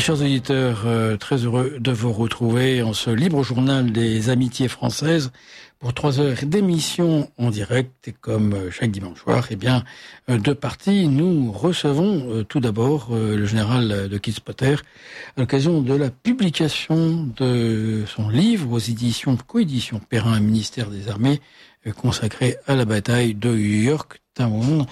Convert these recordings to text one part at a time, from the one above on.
Chers auditeurs, très heureux de vous retrouver en ce libre journal des amitiés françaises pour 3 heures d'émission en direct. Et comme chaque dimanche soir, deux parties. Nous recevons tout d'abord le général de Kitzpotter à l'occasion de la publication de son livre aux éditions, coéditions Perrin, ministère des Armées, consacré à la bataille de Yorktown.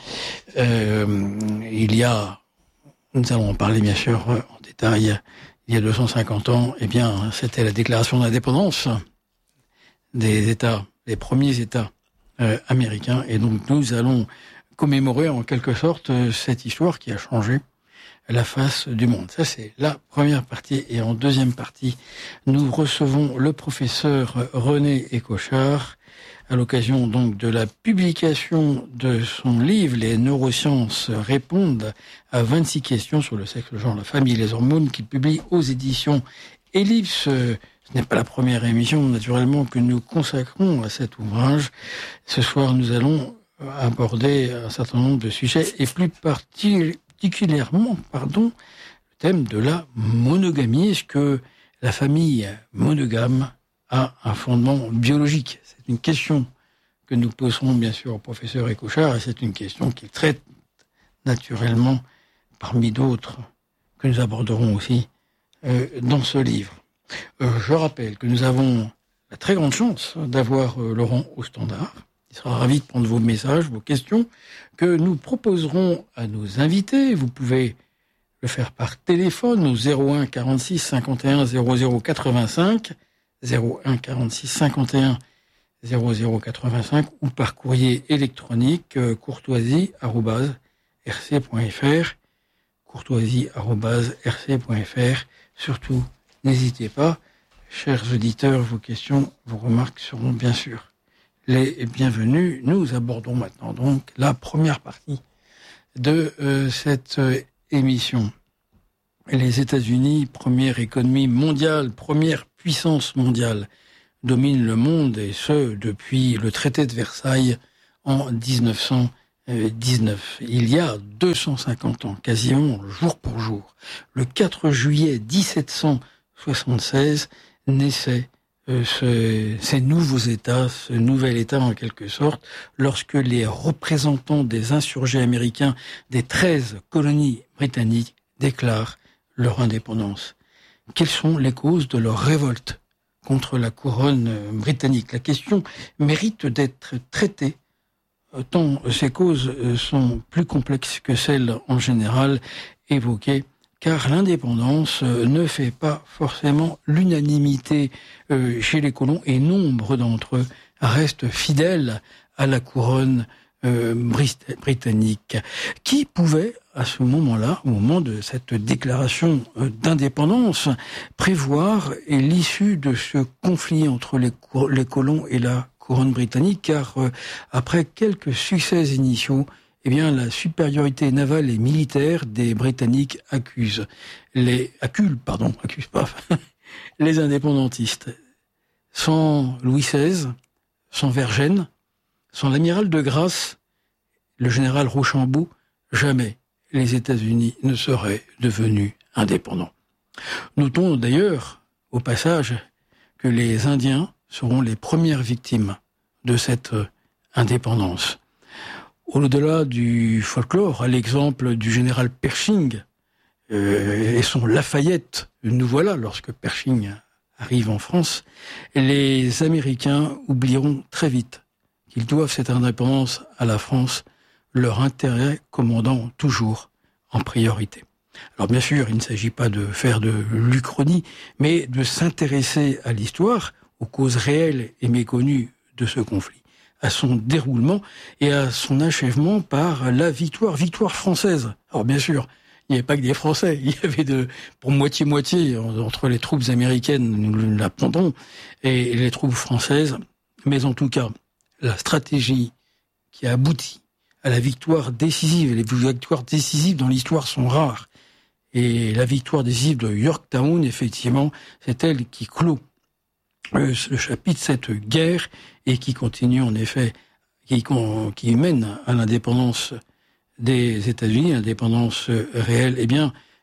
Nous allons en parler bien sûr en détail. Il y a 250 ans, c'était la déclaration d'indépendance des États, les premiers États américains. Et donc nous allons commémorer en quelque sorte cette histoire qui a changé la face du monde. Ça, c'est la première partie. Et en deuxième partie, nous recevons le professeur René Écochard à l'occasion donc de la publication de son livre « Les neurosciences répondent à 26 questions sur le sexe, le genre, la famille et les hormones » qu'il publie aux éditions Ellipse. Ce n'est pas la première émission, naturellement, que nous consacrons à cet ouvrage. Ce soir, nous allons aborder un certain nombre de sujets et plus particulièrement, le thème de la monogamie. Est-ce que la famille monogame a un fondement biologique? C'est une question que nous poserons bien sûr au professeur Écochard, et c'est une question qu'il traite naturellement parmi d'autres que nous aborderons aussi dans ce livre. Je rappelle que nous avons la très grande chance d'avoir Laurent au standard. Il sera ravi de prendre vos messages, vos questions, que nous proposerons à nos invités. Vous pouvez le faire par téléphone au 01 46 51 00 85, 01 46 51 0085 ou par courrier électronique courtoisie@rc.fr, courtoisie@rc.fr. Surtout, n'hésitez pas, chers auditeurs, vos questions, vos remarques seront bien sûr les bienvenues. Nous abordons maintenant donc la première partie de cette émission. Les États-Unis, première économie mondiale, première puissance mondiale, domine le monde, et ce, depuis le traité de Versailles en 1919. Il y a 250 ans, quasiment jour pour jour, le 4 juillet 1776, naissaient ces nouveaux États, ce nouvel État en quelque sorte, lorsque les représentants des insurgés américains des 13 colonies britanniques déclarent leur indépendance. Quelles sont les causes de leur révolte contre la couronne britannique? La question mérite d'être traitée, tant ces causes sont plus complexes que celles en général évoquées, car l'indépendance ne fait pas forcément l'unanimité chez les colons, et nombre d'entre eux restent fidèles à la couronne britannique. Qui pouvait, à ce moment-là, au moment de cette déclaration d'indépendance, prévoir l'issue de ce conflit entre les colons et la couronne britannique? Car après quelques succès initiaux, la supériorité navale et militaire des Britanniques accuse les indépendantistes. Sans Louis XVI, sans Vergennes, sans l'amiral de Grasse, le général Rochambeau, jamais les États-Unis ne seraient devenus indépendants. Notons d'ailleurs, au passage, que les Indiens seront les premières victimes de cette indépendance. Au-delà du folklore, à l'exemple du général Pershing et son Lafayette, nous voilà lorsque Pershing arrive en France, les Américains oublieront très vite qu'ils doivent cette indépendance à la France, leur intérêt commandant toujours en priorité. Alors bien sûr, il ne s'agit pas de faire de l'Uchronie, mais de s'intéresser à l'histoire, aux causes réelles et méconnues de ce conflit, à son déroulement et à son achèvement par la victoire française. Alors bien sûr, il n'y avait pas que des Français, il y avait pour moitié-moitié entre les troupes américaines, nous l'apprendrons, et les troupes françaises, mais en tout cas, la stratégie qui a abouti à la victoire décisive, et les victoires décisives dans l'histoire sont rares, et la victoire décisive de Yorktown, effectivement, c'est elle qui clôt le chapitre de cette guerre et qui continue en effet, qui mène à l'indépendance des États-Unis, l'indépendance réelle.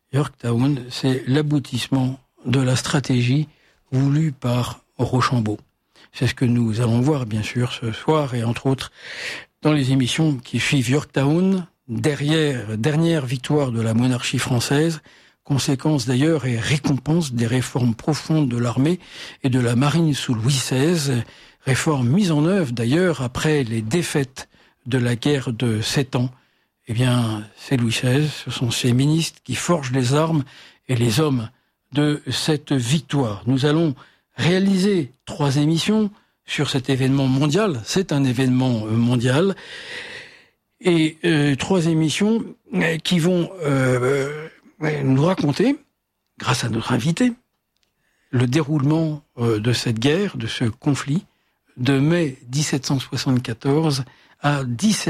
Yorktown, c'est l'aboutissement de la stratégie voulue par Rochambeau. C'est ce que nous allons voir, bien sûr, ce soir, et entre autres, dans les émissions qui suivent. Yorktown, dernière victoire de la monarchie française, conséquence d'ailleurs et récompense des réformes profondes de l'armée et de la marine sous Louis XVI, réformes mises en œuvre d'ailleurs après les défaites de la guerre de 7 ans. Eh bien, c'est Louis XVI, ce sont ces ministres qui forgent les armes et les hommes de cette victoire. Nous allons réaliser 3 émissions sur cet événement mondial. C'est un événement mondial. Et 3 émissions qui vont nous raconter, grâce à notre invité, le déroulement de cette guerre, de ce conflit, de mai 1774 à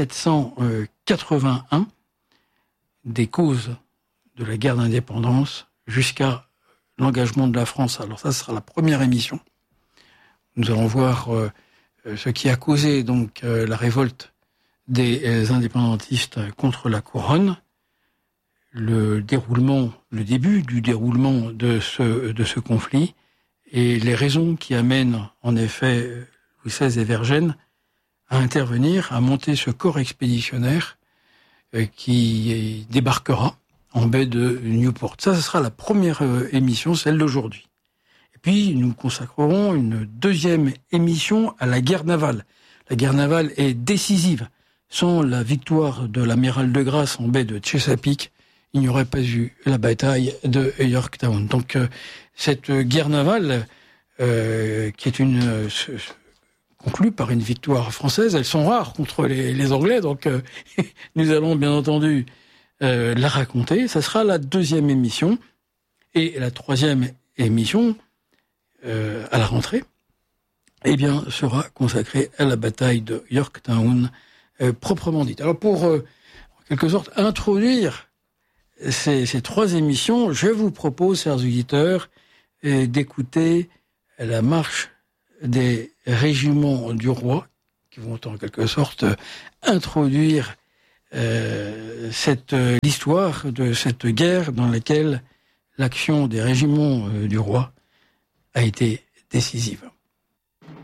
1781, des causes de la guerre d'indépendance jusqu'à l'engagement de la France. Alors ça sera la première émission. Nous allons voir ce qui a causé donc la révolte des indépendantistes contre la couronne, le début du déroulement de ce conflit et les raisons qui amènent en effet Louis XVI et Vergennes à intervenir, à monter ce corps expéditionnaire qui débarquera en baie de Newport. Ça, ce sera la première émission, celle d'aujourd'hui. Et puis, nous consacrerons une deuxième émission à la guerre navale. La guerre navale est décisive. Sans la victoire de l'amiral de Grasse en baie de Chesapeake, il n'y aurait pas eu la bataille de Yorktown. Donc, cette guerre navale, qui est conclue par une victoire française, elles sont rares contre les Anglais, donc nous allons bien entendu la raconter. Ça sera la deuxième émission. Et la troisième émission, à la rentrée, eh bien, sera consacrée à la bataille de Yorktown, proprement dite. Alors, pour, en quelque sorte, introduire ces 3 émissions, je vous propose, chers auditeurs, d'écouter la marche des régiments du roi, qui vont en quelque sorte introduire l'histoire de cette guerre dans laquelle l'action des régiments du roi a été décisive.